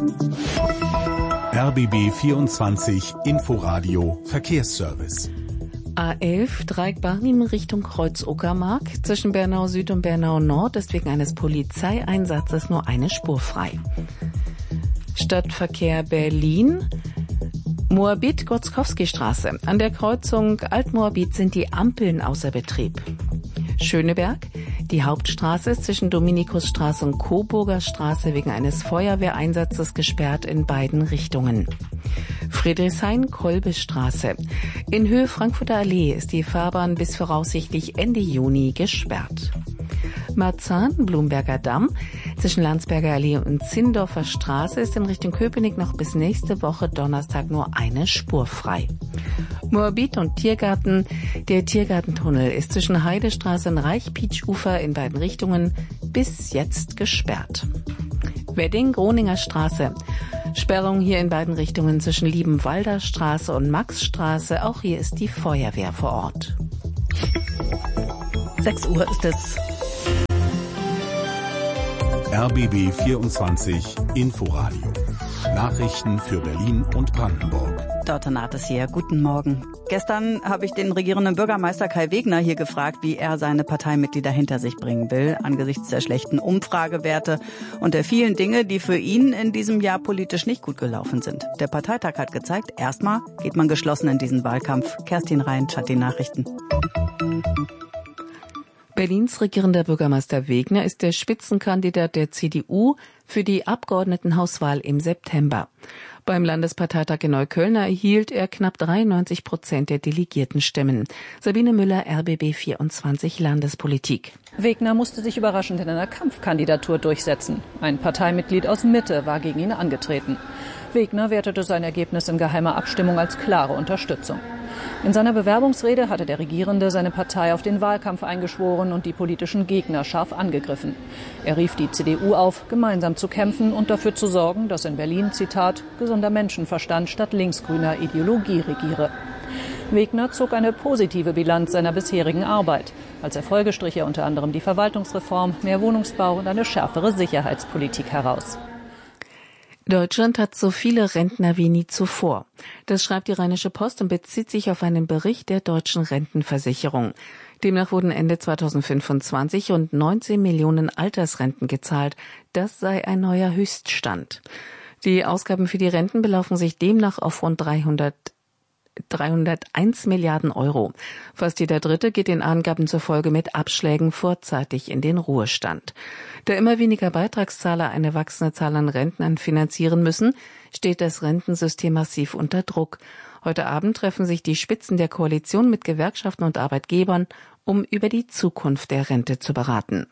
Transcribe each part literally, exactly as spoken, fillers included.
R B B vierundzwanzig Inforadio Verkehrsservice. A elf Dreieck Barnim Richtung Kreuz-Uckermark. Zwischen Bernau Süd und Bernau Nord ist wegen eines Polizeieinsatzes nur eine Spur frei. Stadtverkehr Berlin. Moabit-Gotzkowski-Straße. An der Kreuzung Alt-Moabit sind die Ampeln außer Betrieb. Schöneberg. Die Hauptstraße ist zwischen Dominikusstraße und Coburger Straße wegen eines Feuerwehreinsatzes gesperrt in beiden Richtungen. Friedrichshain-Kolbe-Straße. In Höhe Frankfurter Allee ist die Fahrbahn bis voraussichtlich Ende Juni gesperrt. Marzahn-Blumberger Damm. Zwischen Landsberger Allee und Zindorfer Straße ist in Richtung Köpenick noch bis nächste Woche Donnerstag nur eine Spur frei. Moabit und Tiergarten. Der Tiergartentunnel ist zwischen Heidestraße und Reichpietschufer in beiden Richtungen bis jetzt gesperrt. Wedding-Groninger Straße. Sperrung hier in beiden Richtungen zwischen Liebenwalder Straße und Maxstraße. Auch hier ist die Feuerwehr vor Ort. sechs Uhr ist es. R B B vierundzwanzig Inforadio. Nachrichten für Berlin und Brandenburg. Dörte Nates hier. Guten Morgen. Gestern habe ich den regierenden Bürgermeister Kai Wegner hier gefragt, wie er seine Parteimitglieder hinter sich bringen will, angesichts der schlechten Umfragewerte und der vielen Dinge, die für ihn in diesem Jahr politisch nicht gut gelaufen sind. Der Parteitag hat gezeigt, erstmal geht man geschlossen in diesen Wahlkampf. Kerstin Reinsch hat die Nachrichten. Berlins regierender Bürgermeister Wegner ist der Spitzenkandidat der C D U für die Abgeordnetenhauswahl im September. Beim Landesparteitag in Neukölln erhielt er knapp dreiundneunzig Prozent der Delegiertenstimmen. Sabine Müller, R B B vierundzwanzig Landespolitik. Wegner musste sich überraschend in einer Kampfkandidatur durchsetzen. Ein Parteimitglied aus Mitte war gegen ihn angetreten. Wegner wertete sein Ergebnis in geheimer Abstimmung als klare Unterstützung. In seiner Bewerbungsrede hatte der Regierende seine Partei auf den Wahlkampf eingeschworen und die politischen Gegner scharf angegriffen. Er rief die C D U auf, gemeinsam zu kämpfen und dafür zu sorgen, dass in Berlin, Zitat, gesunder Menschenverstand statt linksgrüner Ideologie regiere. Wegner zog eine positive Bilanz seiner bisherigen Arbeit. Als Erfolge strich er unter anderem die Verwaltungsreform, mehr Wohnungsbau und eine schärfere Sicherheitspolitik heraus. Deutschland hat so viele Rentner wie nie zuvor. Das schreibt die Rheinische Post und bezieht sich auf einen Bericht der deutschen Rentenversicherung. Demnach wurden Ende zweitausendfünfundzwanzig rund neunzehn Millionen Altersrenten gezahlt. Das sei ein neuer Höchststand. Die Ausgaben für die Renten belaufen sich demnach auf rund dreihundert dreihunderteins Milliarden Euro. Fast jeder Dritte geht den Angaben zufolge mit Abschlägen vorzeitig in den Ruhestand. Da immer weniger Beitragszahler eine wachsende Zahl an Rentnern finanzieren müssen, steht das Rentensystem massiv unter Druck. Heute Abend treffen sich die Spitzen der Koalition mit Gewerkschaften und Arbeitgebern, um über die Zukunft der Rente zu beraten.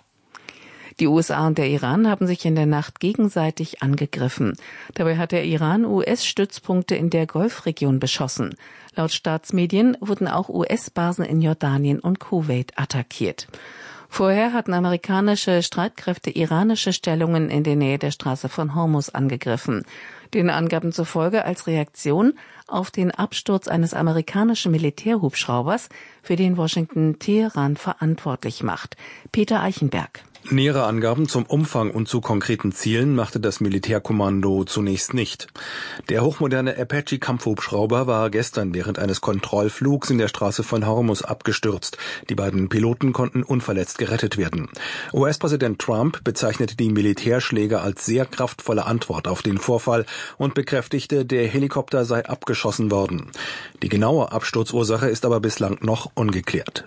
Die U S A und der Iran haben sich in der Nacht gegenseitig angegriffen. Dabei hat der Iran U S-Stützpunkte in der Golfregion beschossen. Laut Staatsmedien wurden auch U S-Basen in Jordanien und Kuwait attackiert. Vorher hatten amerikanische Streitkräfte iranische Stellungen in der Nähe der Straße von Hormuz angegriffen. Den Angaben zufolge als Reaktion auf den Absturz eines amerikanischen Militärhubschraubers, für den Washington Teheran verantwortlich macht. Peter Eichenberg. Nähere Angaben zum Umfang und zu konkreten Zielen machte das Militärkommando zunächst nicht. Der hochmoderne Apache-Kampfhubschrauber war gestern während eines Kontrollflugs in der Straße von Hormuz abgestürzt. Die beiden Piloten konnten unverletzt gerettet werden. U S-Präsident Trump bezeichnete die Militärschläge als sehr kraftvolle Antwort auf den Vorfall und bekräftigte, der Helikopter sei abgeschossen worden. Die genaue Absturzursache ist aber bislang noch ungeklärt.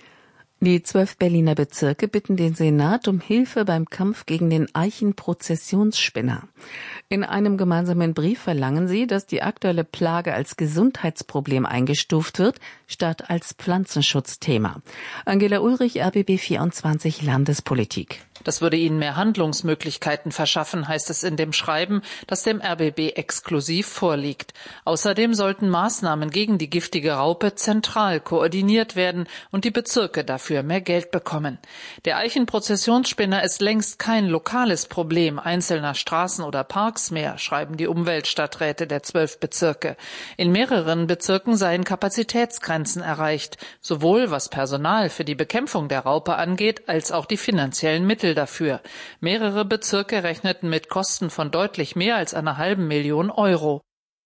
Die zwölf Berliner Bezirke bitten den Senat um Hilfe beim Kampf gegen den Eichen-Prozessionsspinner. In einem gemeinsamen Brief verlangen sie, dass die aktuelle Plage als Gesundheitsproblem eingestuft wird, statt als Pflanzenschutzthema. Angela Ulrich, R B B vierundzwanzig Landespolitik. Das würde ihnen mehr Handlungsmöglichkeiten verschaffen, heißt es in dem Schreiben, das dem R B B exklusiv vorliegt. Außerdem sollten Maßnahmen gegen die giftige Raupe zentral koordiniert werden und die Bezirke dafür dafür mehr Geld bekommen. Der Eichenprozessionsspinner ist längst kein lokales Problem einzelner Straßen oder Parks mehr, schreiben die Umweltstadträte der zwölf Bezirke. In mehreren Bezirken seien Kapazitätsgrenzen erreicht, sowohl was Personal für die Bekämpfung der Raupe angeht, als auch die finanziellen Mittel dafür. Mehrere Bezirke rechneten mit Kosten von deutlich mehr als einer halben Million Euro.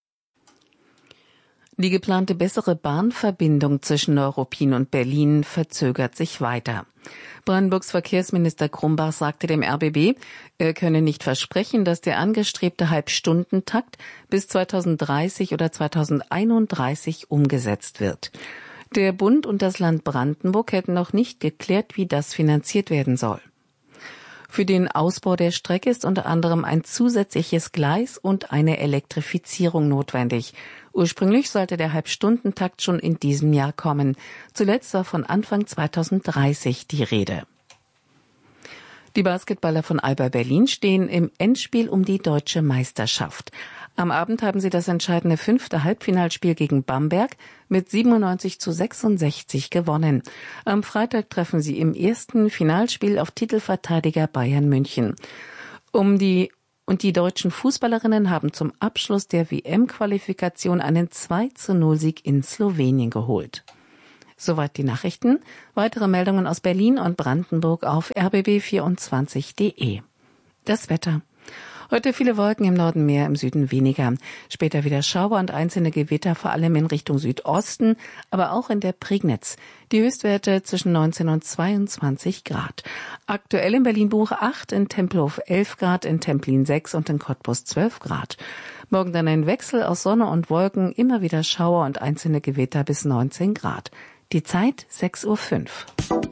Die geplante bessere Bahnverbindung zwischen Neuruppin und Berlin verzögert sich weiter. Brandenburgs Verkehrsminister Grumbach sagte dem R B B, er könne nicht versprechen, dass der angestrebte Halbstundentakt bis zweitausenddreißig oder zweitausendeinunddreißig umgesetzt wird. Der Bund und das Land Brandenburg hätten noch nicht geklärt, wie das finanziert werden soll. Für den Ausbau der Strecke ist unter anderem ein zusätzliches Gleis und eine Elektrifizierung notwendig. Ursprünglich sollte der Halbstundentakt schon in diesem Jahr kommen. Zuletzt war von Anfang zweitausenddreißig die Rede. Die Basketballer von Alba Berlin stehen im Endspiel um die deutsche Meisterschaft. Am Abend haben sie das entscheidende fünfte Halbfinalspiel gegen Bamberg mit siebenundneunzig zu sechsundsechzig gewonnen. Am Freitag treffen sie im ersten Finalspiel auf Titelverteidiger Bayern München. Um die Und die deutschen Fußballerinnen haben zum Abschluss der W M-Qualifikation einen zwei zu null Sieg in Slowenien geholt. Soweit die Nachrichten. Weitere Meldungen aus Berlin und Brandenburg auf r b b vierundzwanzig punkt de. Das Wetter. Heute viele Wolken, im Norden mehr, im Süden weniger. Später wieder Schauer und einzelne Gewitter, vor allem in Richtung Südosten, aber auch in der Prignitz. Die Höchstwerte zwischen neunzehn und zweiundzwanzig Grad. Aktuell in Berlin-Buch acht, in Tempelhof elf Grad, in Templin sechs und in Cottbus zwölf Grad. Morgen dann ein Wechsel aus Sonne und Wolken, immer wieder Schauer und einzelne Gewitter bis neunzehn Grad. Die Zeit sechs Uhr fünf.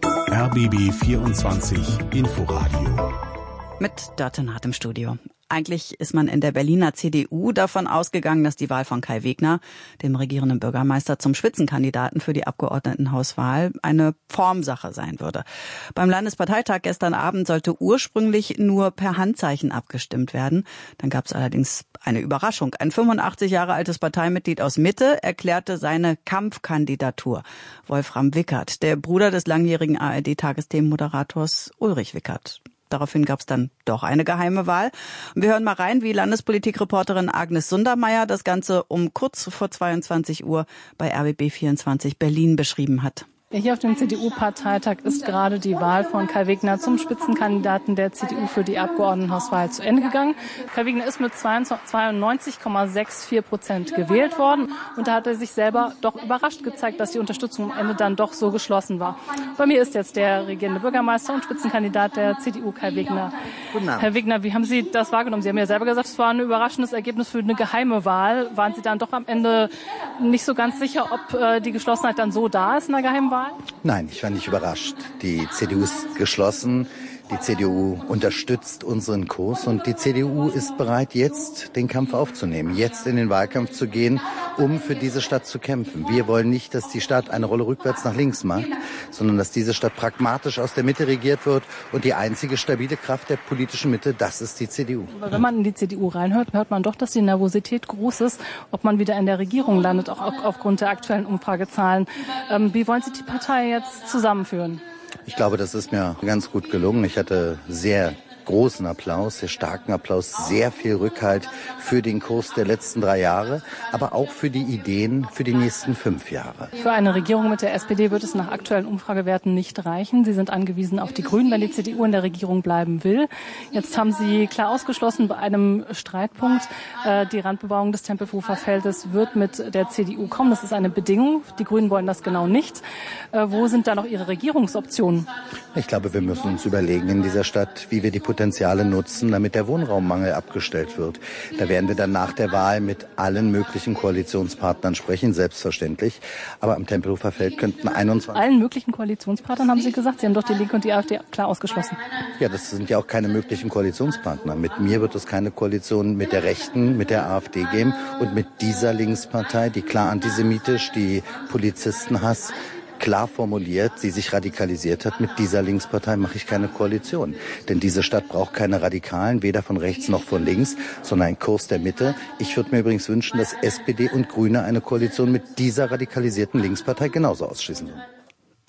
R B B vierundzwanzig Inforadio. Mit Dörte Naht im Studio. Eigentlich ist man in der Berliner C D U davon ausgegangen, dass die Wahl von Kai Wegner, dem regierenden Bürgermeister, zum Spitzenkandidaten für die Abgeordnetenhauswahl eine Formsache sein würde. Beim Landesparteitag gestern Abend sollte ursprünglich nur per Handzeichen abgestimmt werden. Dann gab es allerdings eine Überraschung. Ein fünfundachtzig Jahre altes Parteimitglied aus Mitte erklärte seine Kampfkandidatur. Wolfram Wickert, der Bruder des langjährigen A R D-Tagesthemenmoderators Ulrich Wickert. Daraufhin gab es dann doch eine geheime Wahl. Wir hören mal rein, wie Landespolitikreporterin Agnes Sundermeier das Ganze um kurz vor zweiundzwanzig Uhr bei R B B vierundzwanzig Berlin beschrieben hat. Hier auf dem C D U-Parteitag ist gerade die Wahl von Kai Wegner zum Spitzenkandidaten der C D U für die Abgeordnetenhauswahl zu Ende gegangen. Kai Wegner ist mit zweiundneunzig Komma vierundsechzig Prozent gewählt worden und da hat er sich selber doch überrascht gezeigt, dass die Unterstützung am Ende dann doch so geschlossen war. Bei mir ist jetzt der regierende Bürgermeister und Spitzenkandidat der C D U, Kai Wegner. Guten Abend. Herr Wegner, wie haben Sie das wahrgenommen? Sie haben ja selber gesagt, es war ein überraschendes Ergebnis für eine geheime Wahl. Waren Sie dann doch am Ende nicht so ganz sicher, ob äh, die Geschlossenheit dann so da ist in der geheimen Wahl? Nein, ich war nicht überrascht. Die C D U ist geschlossen. Die C D U unterstützt unseren Kurs und die C D U ist bereit, jetzt den Kampf aufzunehmen, jetzt in den Wahlkampf zu gehen, um für diese Stadt zu kämpfen. Wir wollen nicht, dass die Stadt eine Rolle rückwärts nach links macht, sondern dass diese Stadt pragmatisch aus der Mitte regiert wird und die einzige stabile Kraft der politischen Mitte, das ist die C D U. Aber wenn man in die C D U reinhört, hört man doch, dass die Nervosität groß ist, ob man wieder in der Regierung landet, auch aufgrund der aktuellen Umfragezahlen. Ähm, wie wollen Sie die Partei jetzt zusammenführen? Ich glaube, das ist mir ganz gut gelungen. Ich hatte sehr großen Applaus, sehr starken Applaus, sehr viel Rückhalt für den Kurs der letzten drei Jahre, aber auch für die Ideen für die nächsten fünf Jahre. Für eine Regierung mit der S P D wird es nach aktuellen Umfragewerten nicht reichen. Sie sind angewiesen auf die Grünen, wenn die C D U in der Regierung bleiben will. Jetzt haben Sie klar ausgeschlossen bei einem Streitpunkt, äh, die Randbebauung des Tempelhofer Feldes wird mit der C D U kommen. Das ist eine Bedingung. Die Grünen wollen das genau nicht. Äh, wo sind da noch Ihre Regierungsoptionen? Ich glaube, wir müssen uns überlegen in dieser Stadt, wie wir die Potenziale nutzen, damit der Wohnraummangel abgestellt wird. Da werden wir dann nach der Wahl mit allen möglichen Koalitionspartnern sprechen, selbstverständlich. Aber am Tempelhofer Feld könnten einundzwanzig... Allen möglichen Koalitionspartnern haben Sie gesagt? Sie haben doch die Linke und die AfD klar ausgeschlossen. Ja, das sind ja auch keine möglichen Koalitionspartner. Mit mir wird es keine Koalition mit der Rechten, mit der AfD geben und mit dieser Linkspartei, die klar antisemitisch, die Polizistenhass klar formuliert, sie sich radikalisiert hat, mit dieser Linkspartei mache ich keine Koalition. Denn diese Stadt braucht keine Radikalen, weder von rechts noch von links, sondern einen Kurs der Mitte. Ich würde mir übrigens wünschen, dass S P D und Grüne eine Koalition mit dieser radikalisierten Linkspartei genauso ausschließen würden.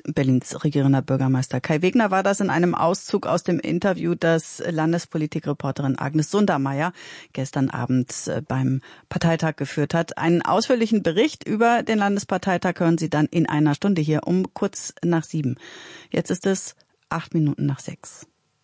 Berlins regierender Bürgermeister Kai Wegner war das in einem Auszug aus dem Interview, das Landespolitikreporterin Agnes Sundermeier gestern Abend beim Parteitag geführt hat. Einen ausführlichen Bericht über den Landesparteitag hören Sie dann in einer Stunde hier um kurz nach sieben. Jetzt ist es acht Minuten nach sechs.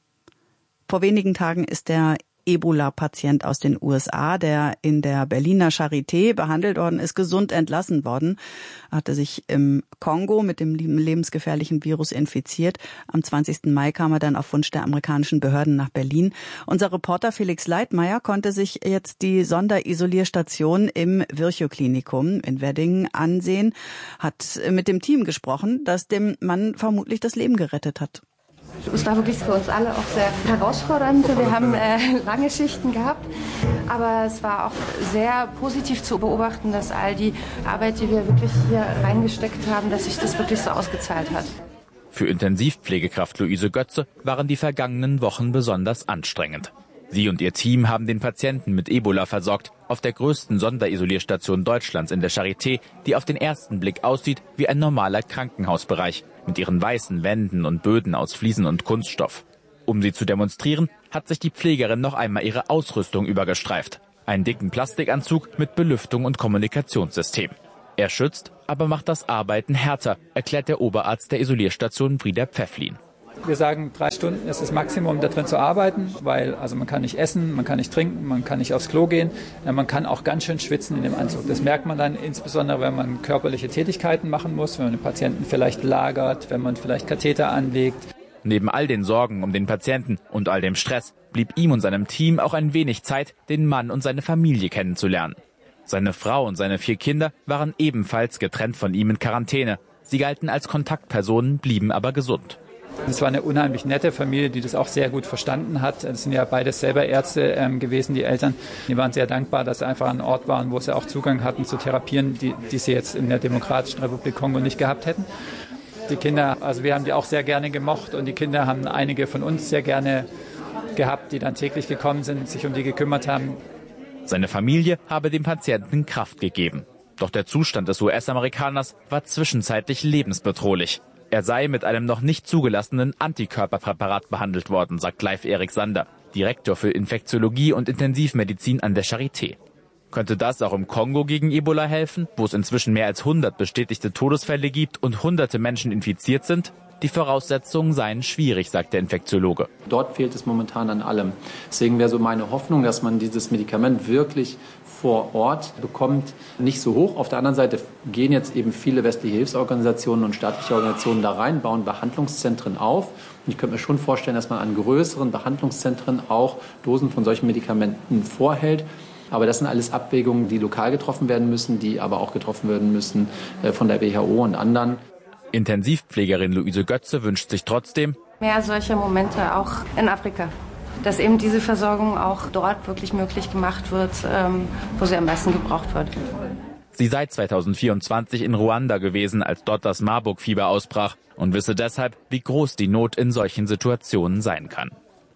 Vor wenigen Tagen ist der Ebola-Patient aus den U S A, der in der Berliner Charité behandelt worden ist, gesund entlassen worden. Er hatte sich im Kongo mit dem lebensgefährlichen Virus infiziert. Am zwanzigsten Mai kam er dann auf Wunsch der amerikanischen Behörden nach Berlin. Unser Reporter Felix Leitmeier konnte sich jetzt die Sonderisolierstation im Virchow-Klinikum in Wedding ansehen, hat mit dem Team gesprochen, das dem Mann vermutlich das Leben gerettet hat. Es war wirklich für uns alle auch sehr herausfordernd. Wir haben äh, lange Schichten gehabt, aber es war auch sehr positiv zu beobachten, dass all die Arbeit, die wir wirklich hier reingesteckt haben, dass sich das wirklich so ausgezahlt hat. Für Intensivpflegekraft Luise Götze waren die vergangenen Wochen besonders anstrengend. Sie und ihr Team haben den Patienten mit Ebola versorgt, auf der größten Sonderisolierstation Deutschlands in der Charité, die auf den ersten Blick aussieht wie ein normaler Krankenhausbereich, mit ihren weißen Wänden und Böden aus Fliesen und Kunststoff. Um sie zu demonstrieren, hat sich die Pflegerin noch einmal ihre Ausrüstung übergestreift. Einen dicken Plastikanzug mit Belüftung und Kommunikationssystem. Er schützt, aber macht das Arbeiten härter, erklärt der Oberarzt der Isolierstation Frieder Pfefflin. Wir sagen, drei Stunden ist das Maximum, da drin zu arbeiten, weil also man kann nicht essen, man kann nicht trinken, man kann nicht aufs Klo gehen. Ja, man kann auch ganz schön schwitzen in dem Anzug. Das merkt man dann insbesondere, wenn man körperliche Tätigkeiten machen muss, wenn man den Patienten vielleicht lagert, wenn man vielleicht Katheter anlegt. Neben all den Sorgen um den Patienten und all dem Stress blieb ihm und seinem Team auch ein wenig Zeit, den Mann und seine Familie kennenzulernen. Seine Frau und seine vier Kinder waren ebenfalls getrennt von ihm in Quarantäne. Sie galten als Kontaktpersonen, blieben aber gesund. Es war eine unheimlich nette Familie, die das auch sehr gut verstanden hat. Es sind ja beides selber Ärzte ähm, gewesen, die Eltern. Die waren sehr dankbar, dass sie einfach an einem Ort waren, wo sie auch Zugang hatten zu Therapien, die, die sie jetzt in der Demokratischen Republik Kongo nicht gehabt hätten. Die Kinder, also wir haben die auch sehr gerne gemocht und die Kinder haben einige von uns sehr gerne gehabt, die dann täglich gekommen sind, sich um die gekümmert haben. Seine Familie habe dem Patienten Kraft gegeben. Doch der Zustand des U S-Amerikaners war zwischenzeitlich lebensbedrohlich. Er sei mit einem noch nicht zugelassenen Antikörperpräparat behandelt worden, sagt Leif-Erik Sander, Direktor für Infektiologie und Intensivmedizin an der Charité. Könnte das auch im Kongo gegen Ebola helfen, wo es inzwischen mehr als hundert bestätigte Todesfälle gibt und hunderte Menschen infiziert sind? Die Voraussetzungen seien schwierig, sagt der Infektiologe. Dort fehlt es momentan an allem. Deswegen wäre so meine Hoffnung, dass man dieses Medikament wirklich vor Ort bekommt, nicht so hoch. Auf der anderen Seite gehen jetzt eben viele westliche Hilfsorganisationen und staatliche Organisationen da rein, bauen Behandlungszentren auf. Und ich könnte mir schon vorstellen, dass man an größeren Behandlungszentren auch Dosen von solchen Medikamenten vorhält. Aber das sind alles Abwägungen, die lokal getroffen werden müssen, die aber auch getroffen werden müssen von der W H O und anderen. Intensivpflegerin Luise Götze wünscht sich trotzdem mehr solcher Momente auch in Afrika. Dass eben diese Versorgung auch dort wirklich möglich gemacht wird, ähm, wo sie am meisten gebraucht wird. Sie sei zweitausendvierundzwanzig in Ruanda gewesen, als dort das Marburg-Fieber ausbrach und wisse deshalb, wie groß die Not in solchen Situationen sein kann.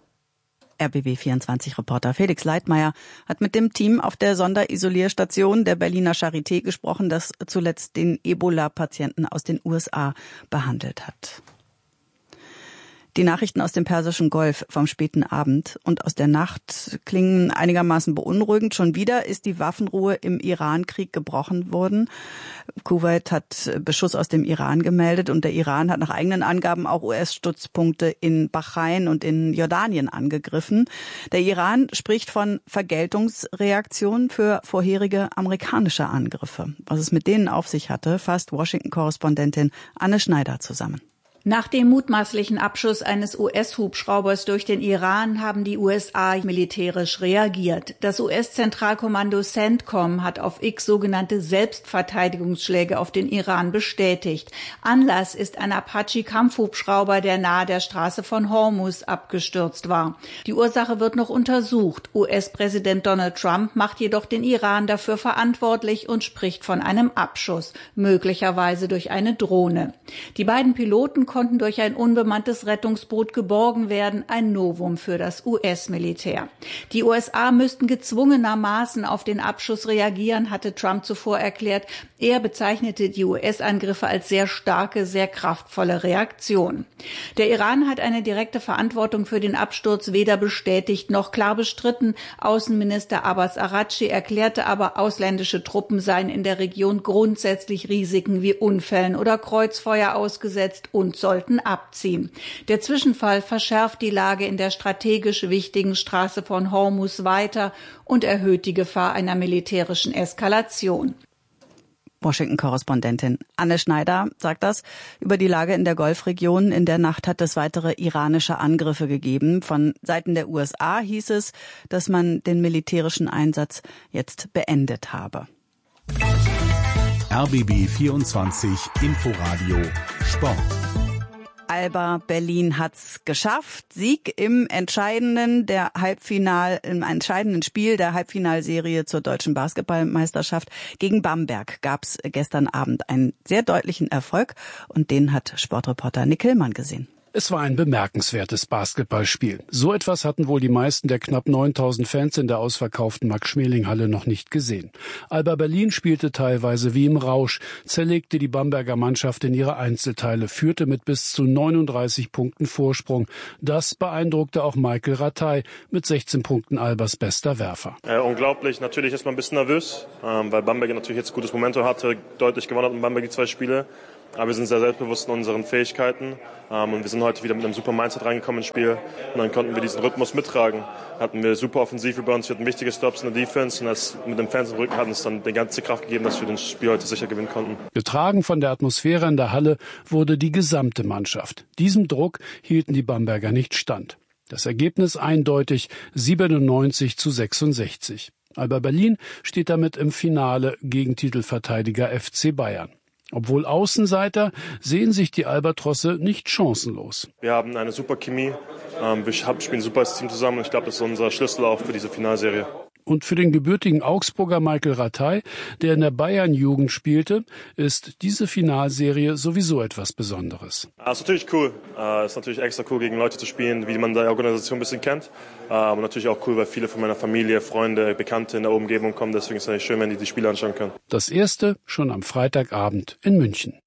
R B B vierundzwanzig-Reporter Felix Leitmeier hat mit dem Team auf der Sonderisolierstation der Berliner Charité gesprochen, das zuletzt den Ebola-Patienten aus den U S A behandelt hat. Die Nachrichten aus dem Persischen Golf vom späten Abend und aus der Nacht klingen einigermaßen beunruhigend. Schon wieder ist die Waffenruhe im Iran-Krieg gebrochen worden. Kuwait hat Beschuss aus dem Iran gemeldet und der Iran hat nach eigenen Angaben auch U S-Stützpunkte in Bahrain und in Jordanien angegriffen. Der Iran spricht von Vergeltungsreaktionen für vorherige amerikanische Angriffe. Was es mit denen auf sich hatte, fasst Washington-Korrespondentin Anne Schneider zusammen. Nach dem mutmaßlichen Abschuss eines U S-Hubschraubers durch den Iran haben die U S A militärisch reagiert. Das U S-Zentralkommando CENTCOM hat auf X sogenannte Selbstverteidigungsschläge auf den Iran bestätigt. Anlass ist ein Apache-Kampfhubschrauber, der nahe der Straße von Hormuz abgestürzt war. Die Ursache wird noch untersucht. U S-Präsident Donald Trump macht jedoch den Iran dafür verantwortlich und spricht von einem Abschuss, möglicherweise durch eine Drohne. Die beiden Piloten konnten durch ein unbemanntes Rettungsboot geborgen werden, ein Novum für das U S-Militär. Die U S A müssten gezwungenermaßen auf den Abschuss reagieren, hatte Trump zuvor erklärt. Er bezeichnete die U S-Angriffe als sehr starke, sehr kraftvolle Reaktion. Der Iran hat eine direkte Verantwortung für den Absturz weder bestätigt noch klar bestritten. Außenminister Abbas Araghchi erklärte aber, ausländische Truppen seien in der Region grundsätzlich Risiken wie Unfällen oder Kreuzfeuer ausgesetzt und sollten abziehen. Der Zwischenfall verschärft die Lage in der strategisch wichtigen Straße von Hormuz weiter und erhöht die Gefahr einer militärischen Eskalation. Washington-Korrespondentin Anne Schneider sagt das über die Lage in der Golfregion. In der Nacht hat es weitere iranische Angriffe gegeben. Von Seiten der U S A hieß es, dass man den militärischen Einsatz jetzt beendet habe. R B B vierundzwanzig Inforadio Sport. Alba Berlin hat's geschafft. Sieg im entscheidenden der Halbfinal im entscheidenden Spiel der Halbfinalserie zur deutschen Basketballmeisterschaft gegen Bamberg gab's gestern Abend einen sehr deutlichen Erfolg und den hat Sportreporter Nick Hillmann gesehen. Es war ein bemerkenswertes Basketballspiel. So etwas hatten wohl die meisten der knapp neuntausend Fans in der ausverkauften Max-Schmeling-Halle noch nicht gesehen. Alba Berlin spielte teilweise wie im Rausch, zerlegte die Bamberger Mannschaft in ihre Einzelteile, führte mit bis zu neununddreißig Punkten Vorsprung. Das beeindruckte auch Michael Rattay mit sechzehn Punkten Albas bester Werfer. Äh, unglaublich. Natürlich ist man ein bisschen nervös, ähm, weil Bamberg natürlich jetzt ein gutes Momentum hatte, deutlich gewonnen hat in Bamberg die zwei Spiele. Aber wir sind sehr selbstbewusst in unseren Fähigkeiten ähm, und wir sind heute wieder mit einem super Mindset reingekommen ins Spiel und dann konnten wir diesen Rhythmus mittragen. Hatten wir super Offensiv-Rebounds, wir hatten wichtige Stops in der Defense und das mit dem Fans im Rücken hat uns dann die ganze Kraft gegeben, dass wir das Spiel heute sicher gewinnen konnten. Getragen von der Atmosphäre in der Halle wurde die gesamte Mannschaft. Diesem Druck hielten die Bamberger nicht stand. Das Ergebnis eindeutig siebenundneunzig zu sechsundsechzig. Alba Berlin steht damit im Finale gegen Titelverteidiger F C Bayern. Obwohl Außenseiter sehen sich die Albatrosse nicht chancenlos. Wir haben eine super Chemie, wir spielen ein super Team zusammen und ich glaube, das ist unser Schlüssel auch für diese Finalserie. Und für den gebürtigen Augsburger Michael Rattay, der in der Bayern-Jugend spielte, ist diese Finalserie sowieso etwas Besonderes. Es ist natürlich cool. Es ist natürlich extra cool, gegen Leute zu spielen, wie man die Organisation ein bisschen kennt. Aber natürlich auch cool, weil viele von meiner Familie, Freunde, Bekannte in der Umgebung kommen. Deswegen ist es natürlich schön, wenn die die Spiele anschauen können. Das erste schon am Freitagabend in München.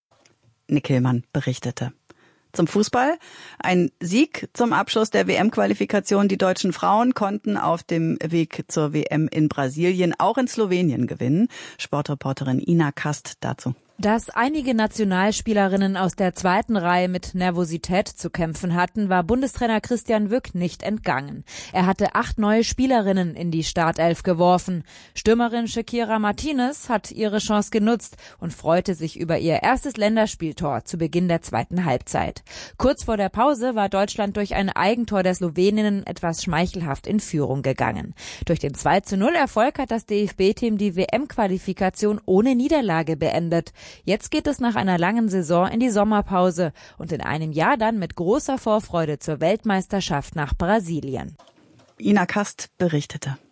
Nick Hillmann berichtete. Zum Fußball. Ein Sieg zum Abschluss der W M-Qualifikation. Die deutschen Frauen konnten auf dem Weg zur W M in Brasilien auch in Slowenien gewinnen. Sportreporterin Ina Kast dazu. Dass einige Nationalspielerinnen aus der zweiten Reihe mit Nervosität zu kämpfen hatten, war Bundestrainer Christian Wück nicht entgangen. Er hatte acht neue Spielerinnen in die Startelf geworfen. Stürmerin Shakira Martinez hat ihre Chance genutzt und freute sich über ihr erstes Länderspieltor zu Beginn der zweiten Halbzeit. Kurz vor der Pause war Deutschland durch ein Eigentor der Sloweninnen etwas schmeichelhaft in Führung gegangen. Durch den zwei zu null Erfolg hat das D F B-Team die W M-Qualifikation ohne Niederlage beendet. Jetzt geht es nach einer langen Saison in die Sommerpause und in einem Jahr dann mit großer Vorfreude zur Weltmeisterschaft nach Brasilien. Ina Kast berichtete.